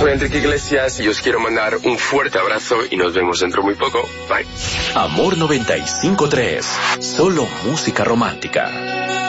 soy Enrique Iglesias y os quiero mandar un fuerte abrazo y nos vemos dentro muy poco. Bye. Amor 95.3. Solo música romántica.